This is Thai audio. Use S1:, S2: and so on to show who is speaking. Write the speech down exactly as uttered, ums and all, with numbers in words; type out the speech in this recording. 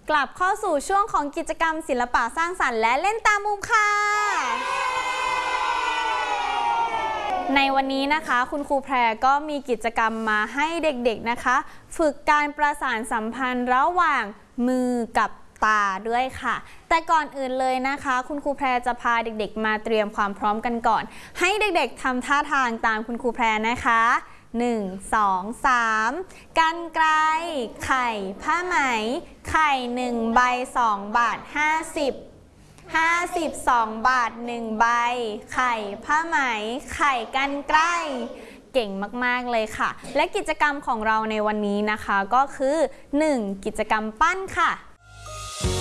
S1: กลับเข้าสู่ช่วงของกิจกรรมศิลปะสร้างสรรค์และเล่นตามมุมค่ะในวันนี้นะคะคุณครูแพรก็มีกิจกรรมมาให้เด็กๆนะคะฝึกการประสานสัมพันธ์ระหว่างมือกับตาด้วยค่ะแต่ก่อนอื่นเลยนะคะคุณครูแพรจะพาเด็กๆมาเตรียมความพร้อมกันก่อนให้เด็กๆทำท่าทางตามคุณครูแพรนะคะหนึ่ง สอง สามกรรไกรไข่ผ้าไหมไข่หนึ่งใบสองบาทห้าสิบห้าสิบสองบาทหนึ่งใบไข่ผ้าไหมไข่กรรไกรเก่งมากๆเลยค่ะและกิจกรรมของเราในวันนี้นะคะก็คือหนึ่งกิจกรรมปั้นค่ะ